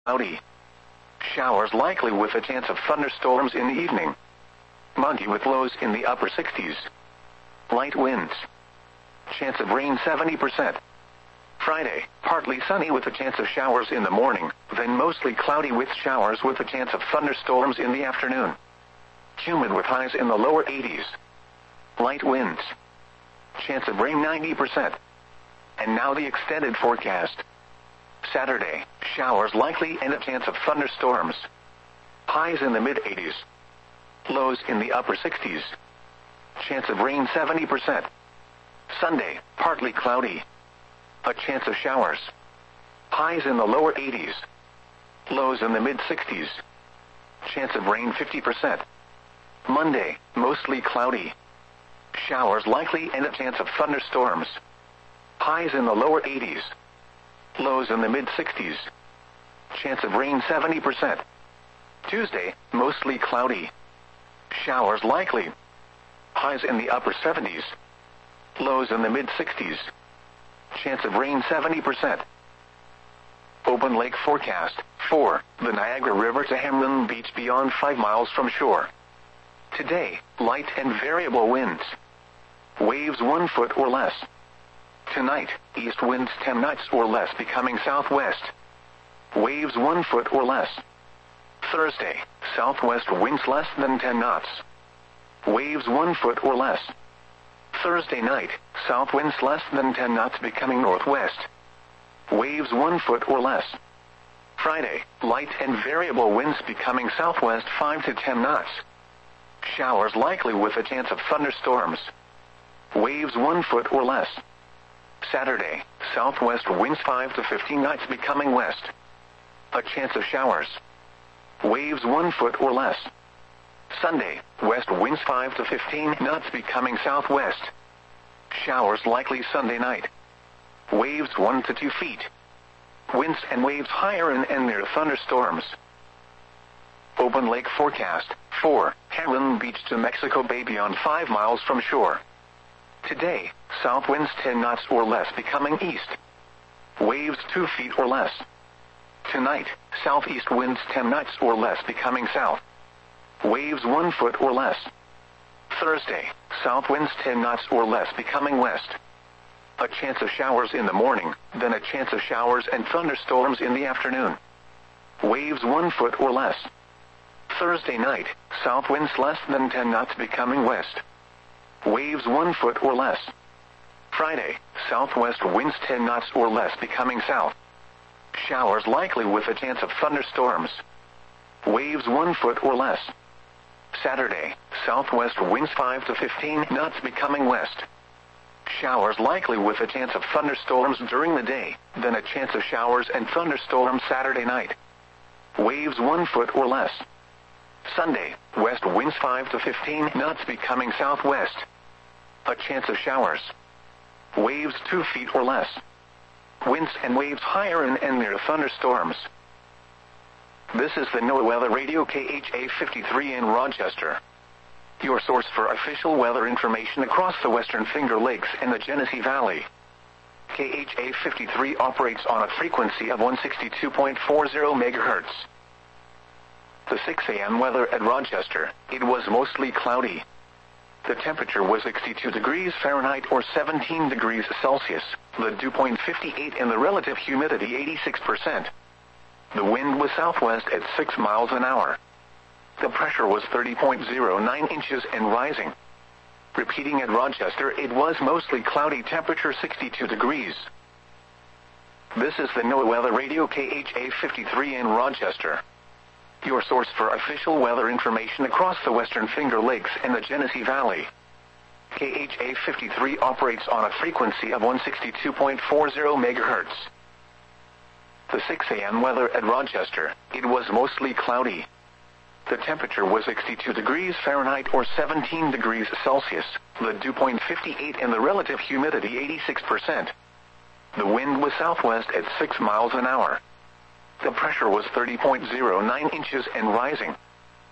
Cloudy. Showers likely with a chance of thunderstorms in the evening. Muggy with lows in the upper 60s. Light winds. Chance of rain 70%. Friday, partly sunny with a chance of showers in the morning, then mostly cloudy with showers with a chance of thunderstorms in the afternoon. Humid with highs in the lower 80s. Light winds. Chance of rain 90%. And now the extended forecast. Saturday, showers likely and a chance of thunderstorms. Highs in the mid-80s. Lows in the upper 60s. Chance of rain 70%. Sunday, partly cloudy. A chance of showers. Highs in the lower 80s. Lows in the mid-60s. Chance of rain 50%. Monday, mostly cloudy. Showers likely and a chance of thunderstorms. Highs in the lower 80s. Lows in the mid-60s. Chance of rain 70%. Tuesday, mostly cloudy. Showers likely. Highs in the upper 70s. Lows in the mid-60s. Chance of rain 70%. Open lake forecast. 4. The Niagara River to Hamlin Beach beyond 5 miles from shore. Today, light and variable winds. Waves 1 foot or less. Tonight, east winds 10 knots or less becoming southwest. Waves 1 foot or less. Thursday, southwest winds less than 10 knots. Waves 1 foot or less. Thursday night, south winds less than 10 knots becoming northwest. Waves 1 foot or less. Friday, light and variable winds becoming southwest 5 to 10 knots. Showers likely with a chance of thunderstorms. Waves 1 foot or less. Saturday, southwest winds 5 to 15 knots becoming west. A chance of showers. Waves 1 foot or less. Sunday, west winds 5 to 15 knots becoming southwest. Showers likely Sunday night. Waves 1 to 2 feet. Winds and waves higher and near thunderstorms. Open lake forecast. 4. Hamlin Beach to Mexico Bay beyond 5 miles from shore. Today, south winds 10 knots or less becoming east. Waves 2 feet or less. Tonight, southeast winds 10 knots or less becoming south. Waves 1 foot or less. Thursday, south winds 10 knots or less becoming west. A chance of showers in the morning, then a chance of showers and thunderstorms in the afternoon. Waves 1 foot or less. Thursday night, south winds less than 10 knots becoming west. Waves 1 foot or less. Friday, southwest winds 10 knots or less becoming south. Showers likely with a chance of thunderstorms. Waves 1 foot or less. Saturday, southwest winds 5 to 15 knots becoming west. Showers likely with a chance of thunderstorms during the day, then a chance of showers and thunderstorms Saturday night. Waves 1 foot or less. Sunday, west winds 5 to 15 knots becoming southwest. A chance of showers. Waves 2 feet or less. Winds and waves higher and near thunderstorms. This is the NOAA Weather Radio KHA 53 in Rochester. Your source for official weather information across the Western Finger Lakes and the Genesee Valley. KHA 53 operates on a frequency of 162.40 MHz. The 6 a.m. weather at Rochester, it was mostly cloudy. The temperature was 62 degrees Fahrenheit or 17 degrees Celsius, the dew point 58 and the relative humidity 86%. The wind was southwest at 6 miles an hour. The pressure was 30.09 inches and rising. Repeating at Rochester, it was mostly cloudy, temperature 62 degrees. This is the NOAA Weather Radio KHA 53 in Rochester. Your source for official weather information across the Western Finger Lakes and the Genesee Valley. KHA 53 operates on a frequency of 162.40 MHz. The 6 a.m. weather at Rochester, it was mostly cloudy. The temperature was 62 degrees Fahrenheit or 17 degrees Celsius, the dew point 58 and the relative humidity 86%. The wind was southwest at 6 miles an hour. The pressure was 30.09 inches and rising.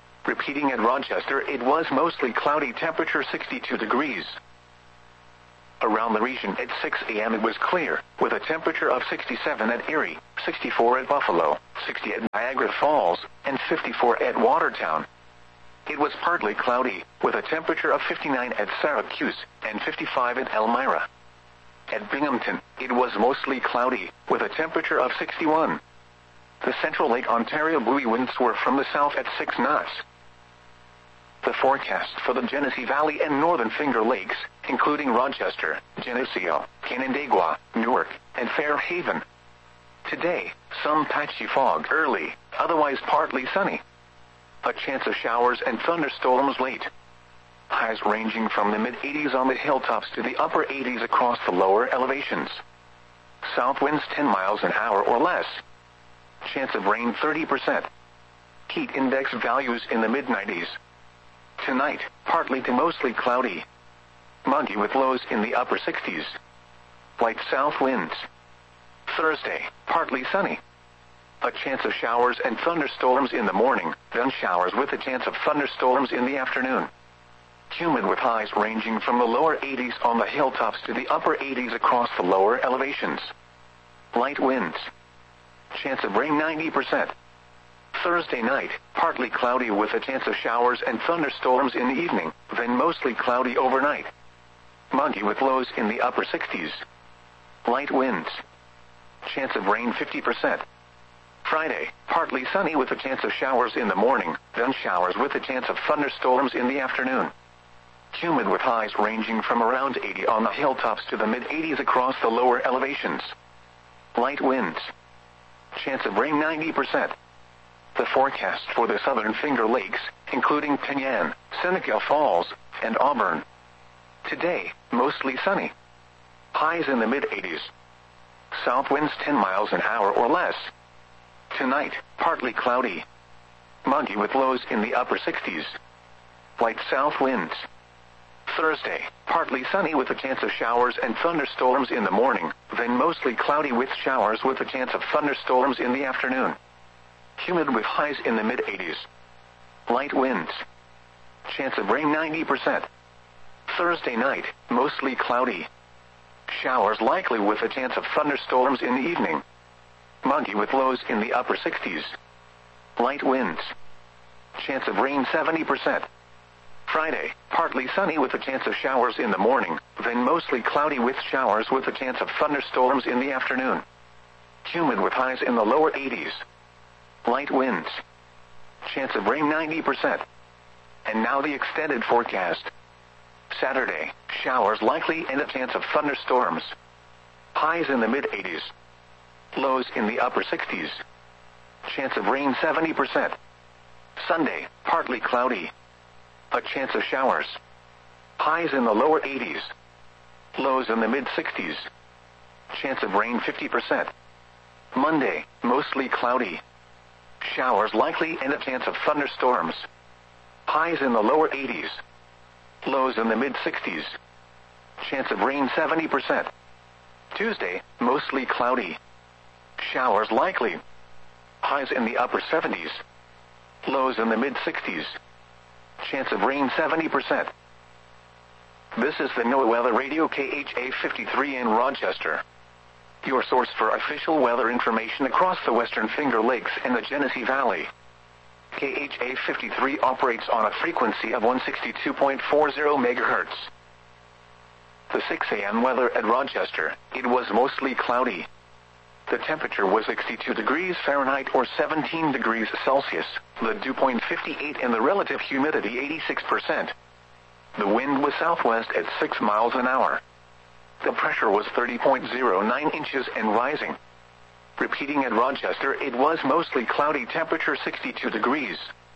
Repeating at Rochester, it was mostly cloudy, temperature 62 degrees. Around the region at 6 a.m. it was clear, with a temperature of 67 at Erie, 64 at Buffalo, 60 at Niagara Falls, and 54 at Watertown. It was partly cloudy, with a temperature of 59 at Syracuse, and 55 at Elmira. At Binghamton, it was mostly cloudy, with a temperature of 61. The central Lake Ontario buoy winds were from the south at 6 knots. The forecast for the Genesee Valley and Northern Finger Lakes, including Rochester, Geneseo, Canandaigua, Newark, and Fairhaven. Today, some patchy fog early, otherwise partly sunny. A chance of showers and thunderstorms late. Highs ranging from the mid-80s on the hilltops to the upper 80s across the lower elevations. South winds 10 miles an hour or less. Chance of rain 30%. Heat index values in the mid-90s. Tonight, partly to mostly cloudy. Muggy with lows in the upper 60s. Light south winds. Thursday, partly sunny. A chance of showers and thunderstorms in the morning, then showers with a chance of thunderstorms in the afternoon. Humid with highs ranging from the lower 80s on the hilltops to the upper 80s across the lower elevations. Light winds. Chance of rain 90%. Thursday night, partly cloudy with a chance of showers and thunderstorms in the evening, then mostly cloudy overnight. Muggy with lows in the upper 60s. Light winds. Chance of rain 50%. Friday, partly sunny with a chance of showers in the morning, then showers with a chance of thunderstorms in the afternoon. Humid with highs ranging from around 80 on the hilltops to the mid-80s across the lower elevations. Light winds. Chance of rain 90%. The forecast for the Southern Finger Lakes, including Penyan, Seneca Falls, and Auburn. Today, mostly sunny. Highs in the mid-80s. South winds 10 miles an hour or less. Tonight, partly cloudy. Muggy with lows in the upper 60s. Light south winds. Thursday, partly sunny with a chance of showers and thunderstorms in the morning, then mostly cloudy with showers with a chance of thunderstorms in the afternoon. Humid with highs in the mid-80s. Light winds. Chance of rain 90%. Thursday night, mostly cloudy. Showers likely with a chance of thunderstorms in the evening. Muggy with lows in the upper 60s. Light winds. Chance of rain 70%. Friday, partly sunny with a chance of showers in the morning, then mostly cloudy with showers with a chance of thunderstorms in the afternoon. Humid with highs in the lower 80s. Light winds. Chance of rain 90%. And now the extended forecast. Saturday, showers likely and a chance of thunderstorms. Highs in the mid-80s. Lows in the upper 60s. Chance of rain 70%. Sunday, partly cloudy. A chance of showers. Highs in the lower 80s. Lows in the mid-60s. Chance of rain 50%. Monday, mostly cloudy. Showers likely and a chance of thunderstorms. Highs in the lower 80s. Lows in the mid-60s. Chance of rain 70%. Tuesday, mostly cloudy. Showers likely. Highs in the upper 70s. Lows in the mid-60s. Chance of rain 70%. This is the NOAA Weather Radio KHA 53 in Rochester. Your source for official weather information across the Western Finger Lakes and the Genesee Valley. KHA 53 operates on a frequency of 162.40 MHz. The 6 a.m. weather at Rochester, it was mostly cloudy. The temperature was 62 degrees Fahrenheit or 17 degrees Celsius, the dew point 58 and the relative humidity 86%. The wind was southwest at 6 miles an hour. The pressure was 30.09 inches and rising. Repeating at Rochester, it was mostly cloudy, temperature 62 degrees.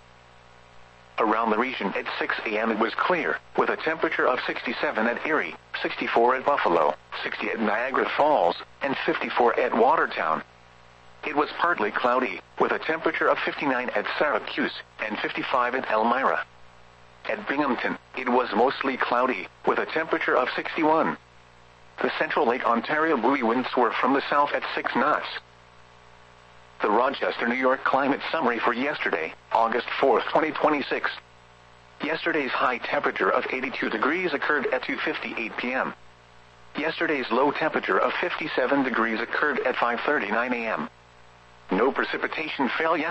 Around the region at 6 a.m. it was clear, with a temperature of 67 at Erie, 64 at Buffalo, 60 at Niagara Falls, and 54 at Watertown. It was partly cloudy, with a temperature of 59 at Syracuse, and 55 at Elmira. At Binghamton, it was mostly cloudy, with a temperature of 61. The central Lake Ontario buoy winds were from the south at 6 knots. The Rochester, New York climate summary for yesterday, August 4, 2026. Yesterday's high temperature of 82 degrees occurred at 2:58 p.m. Yesterday's low temperature of 57 degrees occurred at 5:39 a.m. No precipitation fell yesterday.